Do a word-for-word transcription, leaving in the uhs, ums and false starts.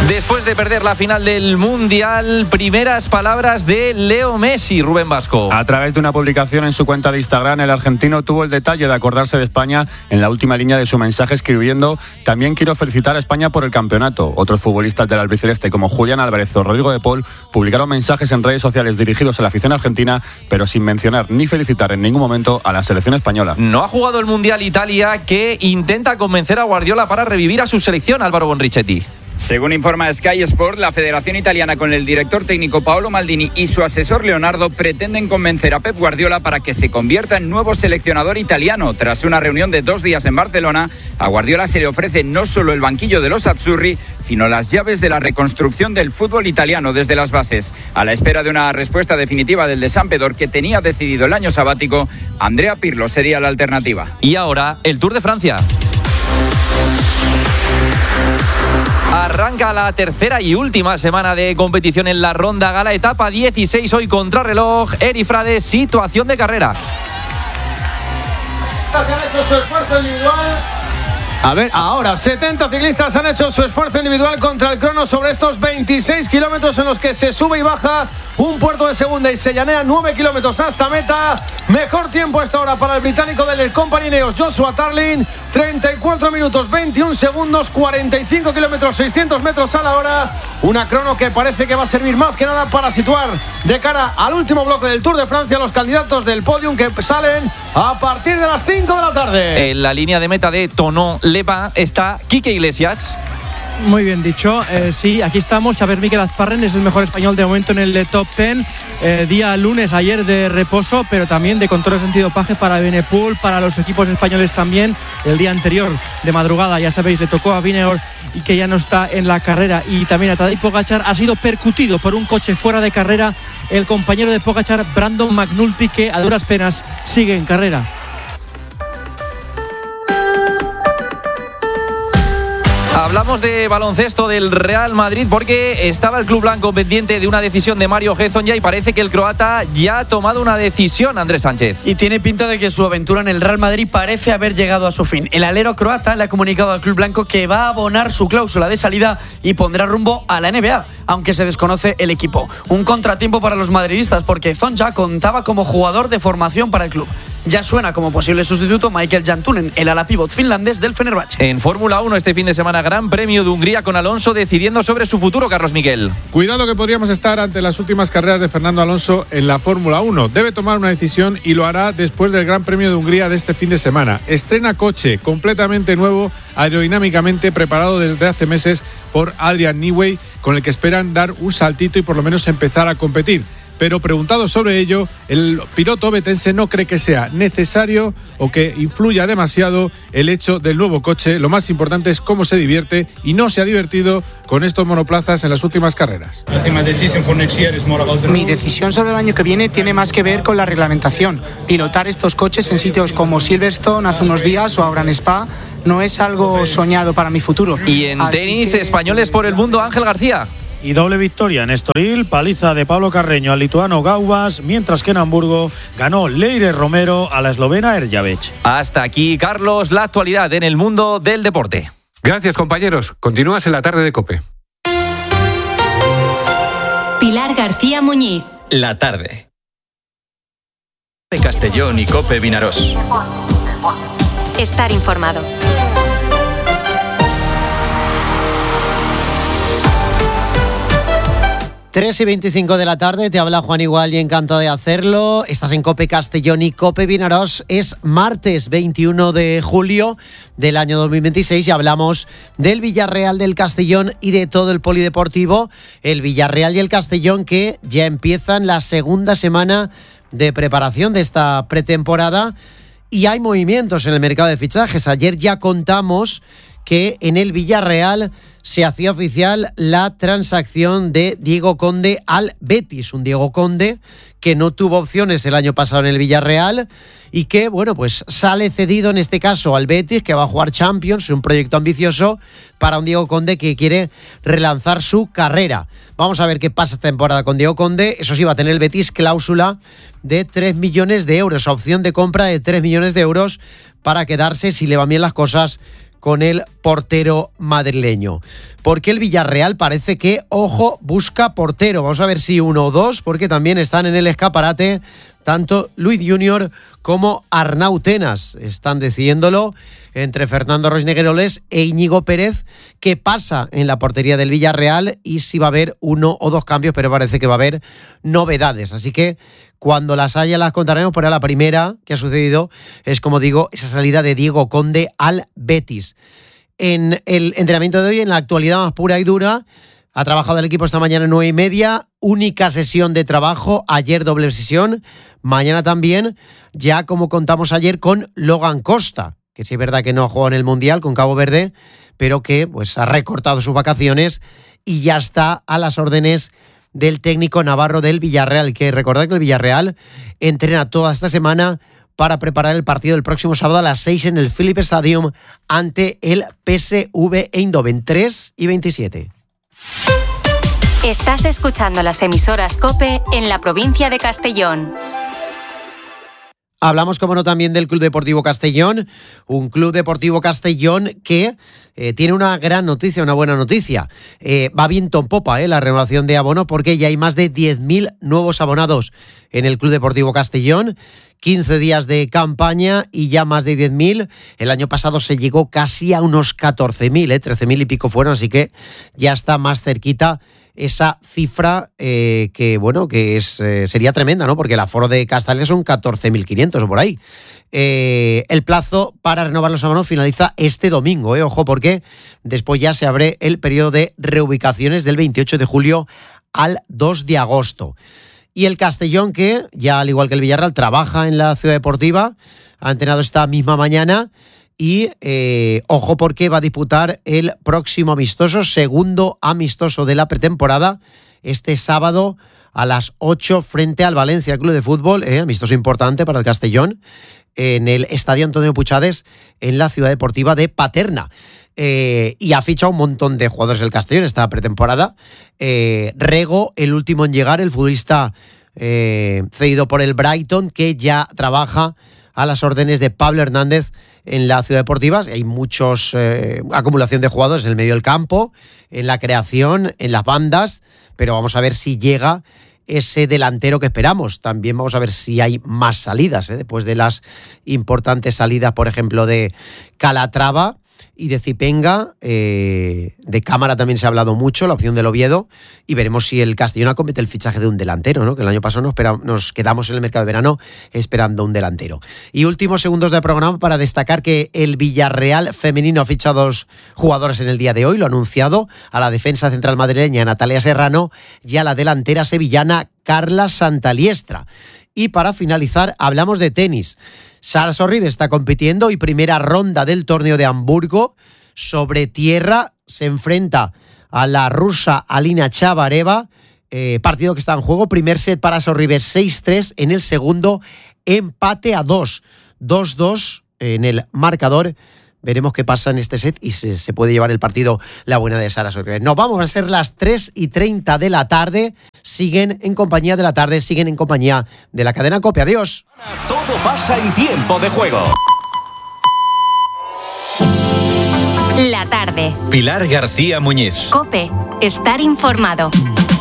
Después de perder la final del Mundial, primeras palabras de Leo Messi, Rubén Vasco. A través de una publicación en su cuenta de Instagram, el argentino tuvo el detalle de acordarse de España en la última línea de su mensaje, escribiendo: también quiero felicitar a España por el campeonato. Otros futbolistas del albiceleste, como Julián Álvarez o Rodrigo de Paul, publicaron mensajes en redes sociales dirigidos a la afición argentina, pero sin mencionar ni felicitar en ningún momento a la selección española. No ha jugado el Mundial Italia, que intenta convencer a Guardiola para revivir a su selección, Álvaro Bonrichetti. Según informa Sky Sport, la Federación Italiana, con el director técnico Paolo Maldini y su asesor Leonardo, pretenden convencer a Pep Guardiola para que se convierta en nuevo seleccionador italiano. Tras una reunión de dos días en Barcelona, a Guardiola se le ofrece no solo el banquillo de los azzurri, sino las llaves de la reconstrucción del fútbol italiano desde las bases. A la espera de una respuesta definitiva del de Sampdoria, que tenía decidido el año sabático, Andrea Pirlo sería la alternativa. Y ahora, el Tour de Francia. Arranca la tercera y última semana de competición en la Ronda Gala, etapa dieciséis, hoy contrarreloj. Eri Frade, situación de carrera. Han hecho su esfuerzo individual. A ver, ahora setenta ciclistas han hecho su esfuerzo individual contra el crono sobre estos veintiséis kilómetros en los que se sube y baja un puerto de segunda y se llanea nueve kilómetros hasta meta. Mejor tiempo a esta hora para el británico del Company Ineos, Joshua Tarling, treinta y cuatro minutos veintiún segundos, cuarenta y cinco kilómetros, seiscientos metros a la hora. Una crono que parece que va a servir más que nada para situar de cara al último bloque del Tour de Francia los candidatos del podium, que salen a partir de las cinco de la tarde. En la línea de meta de Thonon-les-Bains está Quique Iglesias. Muy bien dicho, eh, sí, aquí estamos. Xavier Miquel Azparren es el mejor español de momento en el de top diez. Eh, día lunes, ayer de reposo, pero también de controles antidopaje para Benepool, para los equipos españoles también. El día anterior, de madrugada, ya sabéis, le tocó a Vineor y que ya no está en la carrera. Y también a Tadej Pogačar ha sido percutido por un coche fuera de carrera el compañero de Pogačar, Brandon McNulty, que a duras penas sigue en carrera. Hablamos de baloncesto del Real Madrid, porque estaba el club blanco pendiente de una decisión de Mario Hezonja y parece que el croata ya ha tomado una decisión, Andrés Sánchez. Y tiene pinta de que su aventura en el Real Madrid parece haber llegado a su fin. El alero croata le ha comunicado al club blanco que va a abonar su cláusula de salida y pondrá rumbo a la N B A, aunque se desconoce el equipo. Un contratiempo para los madridistas, porque Hezonja contaba como jugador de formación para el club. Ya suena como posible sustituto Michael Jantunen, el ala pívot finlandés del Fenerbahce. En Fórmula uno este fin de semana, Gran Premio de Hungría con Alonso decidiendo sobre su futuro, Carlos Miguel. Cuidado, que podríamos estar ante las últimas carreras de Fernando Alonso en la Fórmula uno. Debe tomar una decisión y lo hará después del Gran Premio de Hungría de este fin de semana. Estrena coche completamente nuevo, aerodinámicamente preparado desde hace meses por Adrian Newey, con el que esperan dar un saltito y por lo menos empezar a competir. Pero preguntado sobre ello, el piloto ovetense no cree que sea necesario o que influya demasiado el hecho del nuevo coche. Lo más importante es cómo se divierte, y no se ha divertido con estos monoplazas en las últimas carreras. Mi decisión sobre el año que viene tiene más que ver con la reglamentación. Pilotar estos coches en sitios como Silverstone hace unos días o ahora en Spa no es algo soñado para mi futuro. Y en Así tenis, que... españoles por el mundo, Ángel García. Y doble victoria en Estoril, paliza de Pablo Carreño al lituano Gaubas, mientras que en Hamburgo ganó Leire Romero a la eslovena Erjavec. Hasta aquí, Carlos, la actualidad en el mundo del deporte. Gracias, compañeros. Continúas en la tarde de COPE. Pilar García Muñiz. La tarde. De Castellón y COPE Vinarós. Estar informado. tres y veinticinco de la tarde, te habla Juan Igual y encantado de hacerlo. Estás en COPE Castellón y COPE Vinarós. Es martes veintiuno de julio del año dos mil veintiséis y hablamos del Villarreal, del Castellón y de todo el polideportivo. El Villarreal y el Castellón, que ya empiezan la segunda semana de preparación de esta pretemporada, y hay movimientos en el mercado de fichajes. Ayer ya contamos que en el Villarreal se hacía oficial la transacción de Diego Conde al Betis, un Diego Conde que no tuvo opciones el año pasado en el Villarreal y que, bueno, pues sale cedido en este caso al Betis, que va a jugar Champions, un proyecto ambicioso para un Diego Conde que quiere relanzar su carrera. Vamos a ver qué pasa esta temporada con Diego Conde. Eso sí, va a tener el Betis cláusula de tres millones de euros, opción de compra de tres millones de euros para quedarse, si le van bien las cosas, con el portero madrileño. Porque el Villarreal parece que, ojo, busca portero. Vamos a ver si uno o dos, porque también están en el escaparate tanto Luis Junior como Arnau Tenas. Están decidiéndolo entre Fernando Roix-Negueroles e Íñigo Pérez, qué pasa en la portería del Villarreal y si va a haber uno o dos cambios, pero parece que va a haber novedades. Así que cuando las haya las contaremos, pero la primera que ha sucedido es, como digo, esa salida de Diego Conde al Betis. En el entrenamiento de hoy, en la actualidad más pura y dura, ha trabajado el equipo esta mañana a nueve y media, única sesión de trabajo, ayer doble sesión, mañana también, ya como contamos ayer con Logan Costa, que sí es verdad que no jugó en el Mundial con Cabo Verde, pero que pues ha recortado sus vacaciones y ya está a las órdenes del técnico navarro del Villarreal, que recordad que el Villarreal entrena toda esta semana para preparar el partido del próximo sábado a las seis en el Philips Stadium ante el P S V Eindhoven, tres y veintisiete. Estás escuchando las emisoras COPE en la provincia de Castellón. Hablamos, como no, también del Club Deportivo Castellón, un Club Deportivo Castellón que eh, tiene una gran noticia, una buena noticia. Eh, va viento en popa eh, la renovación de abono, porque ya hay más de diez mil nuevos abonados en el Club Deportivo Castellón, quince días de campaña y ya más de diez mil. El año pasado se llegó casi a unos catorce mil, eh, trece mil y pico fueron, así que ya está más cerquita esa cifra eh, que, bueno, que es eh, sería tremenda, ¿no? Porque el aforo de Castalia son catorce mil quinientos o por ahí. Eh, el plazo para renovar los abonos finaliza este domingo, ¿eh? Ojo, porque después ya se abre el periodo de reubicaciones del veintiocho de julio al dos de agosto. Y el Castellón, que ya al igual que el Villarreal trabaja en la Ciudad Deportiva, ha entrenado esta misma mañana. Y eh, ojo, porque va a disputar el próximo amistoso, segundo amistoso de la pretemporada, este sábado a las ocho frente al Valencia Club de Fútbol, eh, amistoso importante para el Castellón, en el Estadio Antonio Puchades, en la Ciudad Deportiva de Paterna. Eh, y ha fichado un montón de jugadores el Castellón esta pretemporada. Eh, Rego, el último en llegar, el futbolista eh, cedido por el Brighton, que ya trabaja a las órdenes de Pablo Hernández en la Ciudad Deportiva. Hay muchos eh, acumulación de jugadores en el medio del campo, en la creación, en las bandas, pero vamos a ver si llega ese delantero que esperamos. También vamos a ver si hay más salidas, ¿eh? Después de las importantes salidas, por ejemplo, de Calatrava y de Zipenga. Eh, de Cámara también se ha hablado mucho, la opción del Oviedo, y veremos si el Castellón acomete el fichaje de un delantero, ¿no? Que el año pasado nos, espera, nos quedamos en el mercado de verano esperando un delantero. Y últimos segundos de programa para destacar que el Villarreal femenino ha fichado dos jugadores en el día de hoy, lo ha anunciado, a la defensa central madrileña Natalia Serrano y a la delantera sevillana Carla Santaliestra. Y para finalizar, hablamos de tenis. Sara Sorribes está compitiendo y primera ronda del torneo de Hamburgo. Sobre tierra se enfrenta a la rusa Alina Chabareva. Eh, partido que está en juego. Primer set para Sorribes seis tres. En el segundo, empate a dos. dos dos en el marcador. Veremos qué pasa en este set y se, se puede llevar el partido la buena de Sara Sorribes. Nos vamos a ser las tres y treinta de la tarde. Siguen en compañía de la tarde, siguen en compañía de la cadena COPE. Adiós. Todo pasa en tiempo de juego. La tarde. Pilar García Muñiz. COPE. Estar informado.